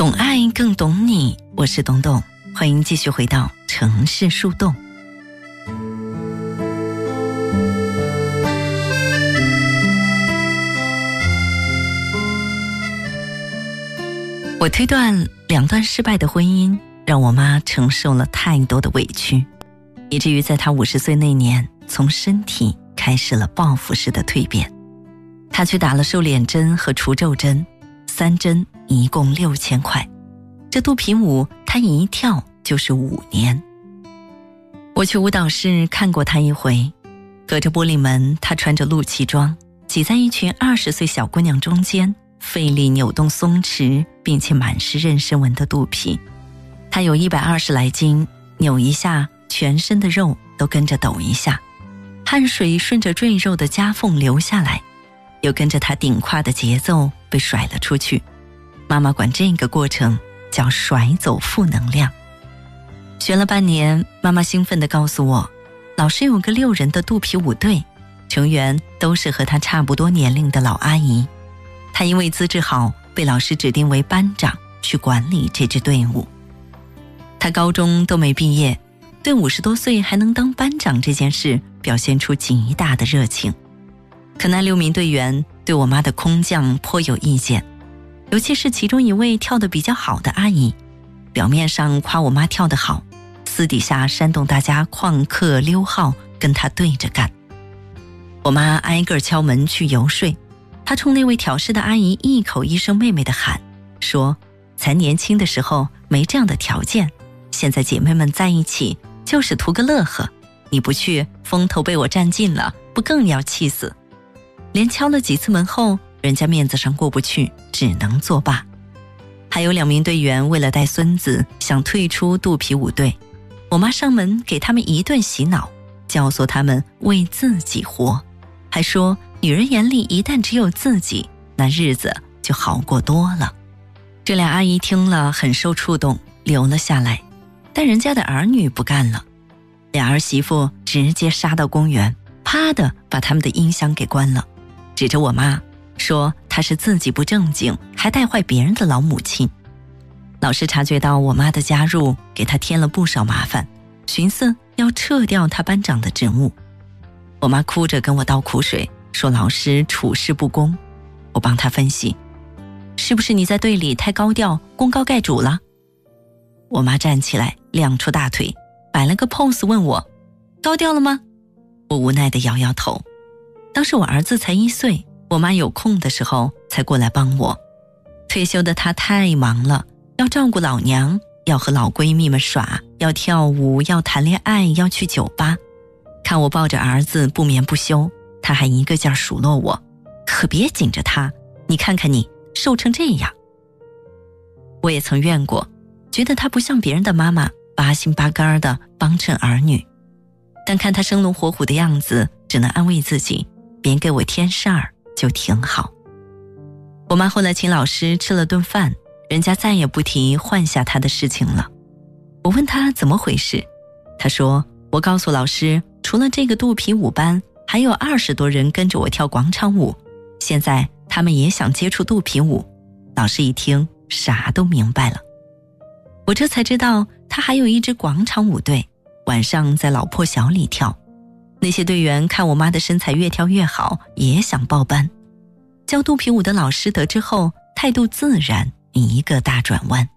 懂爱更懂你，我是董董，欢迎继续回到城市树洞。我推断2段失败的婚姻让我妈承受了太多的委屈，以至于在她50岁那年，从身体开始了报复式的蜕变。她去打了瘦脸针和除皱针，3针一共6000块，这肚皮舞她一跳就是5年。我去舞蹈室看过她一回，隔着玻璃门，她穿着露脐装，挤在一群20岁小姑娘中间，费力扭动松弛并且满是妊娠纹的肚皮。她有120来斤，扭一下，全身的肉都跟着抖一下，汗水顺着赘肉的夹缝流下来，又跟着她顶胯的节奏被甩了出去。妈妈管这个过程叫甩走负能量。学了半年，妈妈兴奋地告诉我，老师有个6人的肚皮舞队，成员都是和她差不多年龄的老阿姨。她因为资质好，被老师指定为班长去管理这支队伍。她高中都没毕业，对50多岁还能当班长这件事表现出极大的热情。可那6名队员对我妈的空降颇有意见，尤其是其中一位跳得比较好的阿姨，表面上夸我妈跳得好，私底下煽动大家旷课溜号跟她对着干。我妈挨个敲门去游说，她冲那位挑事的阿姨一口一声妹妹的喊，说咱年轻的时候没这样的条件，现在姐妹们在一起就是图个乐呵，你不去，风头被我占尽了，不更要气死。连敲了几次门后，人家面子上过不去，只能作罢。还有2名队员为了带孙子想退出肚皮舞队，我妈上门给他们一顿洗脑，教唆他们为自己活，还说女人眼里一旦只有自己，那日子就好过多了。这俩阿姨听了很受触动，留了下来，但人家的儿女不干了，俩儿媳妇直接杀到公园，啪的把他们的音箱给关了，指着我妈说她是自己不正经，还带坏别人的老母亲。老师察觉到我妈的加入给她添了不少麻烦，寻思要撤掉她班长的职务。我妈哭着跟我倒苦水，说老师处事不公。我帮她分析，是不是你在队里太高调，功高盖主了？我妈站起来亮出大腿，摆了个 pose 问我高调了吗？我无奈地摇摇头。当时我儿子才1岁，我妈有空的时候才过来帮我。退休的她太忙了，要照顾老娘，要和老闺蜜们耍，要跳舞，要谈恋爱，要去酒吧。看我抱着儿子不眠不休，她还一个劲儿数落我，可别紧着她，你看看你瘦成这样。我也曾怨过，觉得她不像别人的妈妈，八心八肝的帮衬儿女，但看她生龙活虎的样子，只能安慰自己，别给我添事儿就挺好。我妈后来请老师吃了顿饭，人家再也不提换下她的事情了。我问她怎么回事，她说我告诉老师，除了这个肚皮舞班，还有20多人跟着我跳广场舞，现在他们也想接触肚皮舞。老师一听啥都明白了。我这才知道她还有一支广场舞队，晚上在老破小里跳。那些队员看我妈的身材越跳越好，也想报班。教肚皮舞的老师得知后，态度自然一个大转弯。